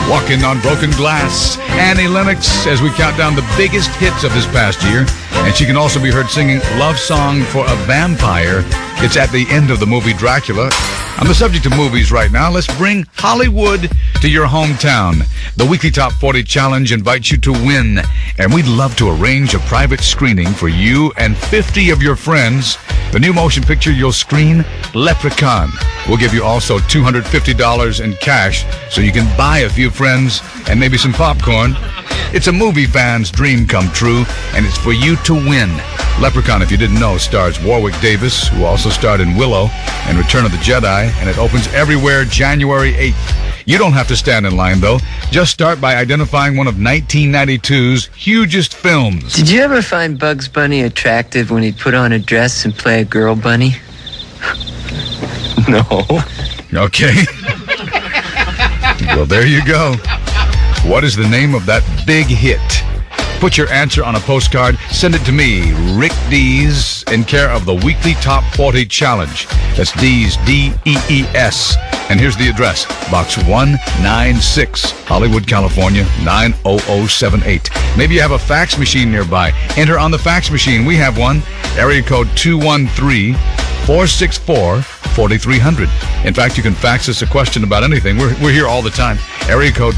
Walking on Broken Glass, Annie Lennox, as we count down the biggest hits of this past year. And she can also be heard singing Love Song for a Vampire. It's at the end of the movie Dracula. On the subject of movies right now, let's bring Hollywood to your hometown. The Weekly Top 40 Challenge invites you to win, and we'd love to arrange a private screening for you and 50 of your friends. The new motion picture you'll screen, Leprechaun. We'll give you also $250 in cash so you can buy a few friends and maybe some popcorn. It's a movie fan's dream come true, and it's for you to win. Leprechaun, if you didn't know, stars Warwick Davis, who also starred in Willow and Return of the Jedi, and it opens everywhere January 8th. You don't have to stand in line, though. Just start by identifying one of 1992's hugest films. Did you ever find Bugs Bunny attractive when he'd put on a dress and play a girl bunny? No. Okay. Well, there you go. What is the name of that big hit? Put your answer on a postcard. Send it to me, Rick Dees, in care of the Weekly Top 40 Challenge. That's Dees, D-E-E-S. And here's the address, Box 196, Hollywood, California, 90078. Maybe you have a fax machine nearby. Enter on the fax machine. We have one. Area code 213-464-4300. In fact, you can fax us a question about anything. We're here all the time. Area code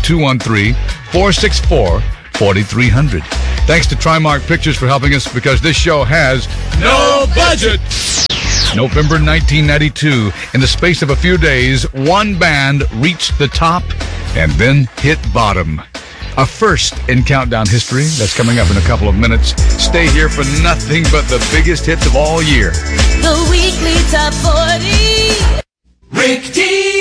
213-464-4300. Thanks to Trimark Pictures for helping us, because this show has no budget. November 1992. In the space of a few days, one band reached the top and then hit bottom. A first in countdown history that's coming up in a couple of minutes. Stay here for nothing but the biggest hits of all year. The Weekly Top 40. Rick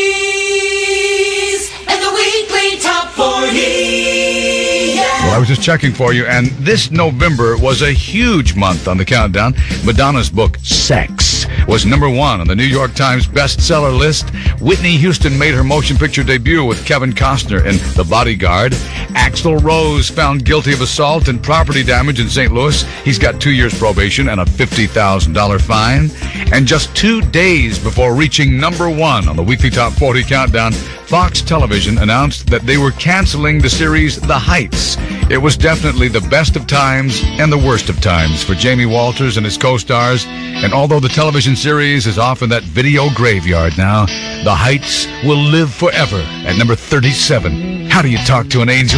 Dees and the Weekly Top 40. Well, I was just checking for you, and this November was a huge month on the countdown. Madonna's book, Sex, was #1 on the New York Times bestseller list. Whitney Houston made her motion picture debut with Kevin Costner in The Bodyguard. Axl Rose found guilty of assault and property damage in St. Louis. He's got 2 years probation and a $50,000 fine. And just 2 days before reaching #1 on the Weekly Top 40 Countdown, Fox Television announced that they were canceling the series The Heights. It was definitely the best of times and the worst of times for Jamie Walters and his co-stars. And although the television series is off in that video graveyard now, The Heights will live forever at number 37. How do you talk to an angel?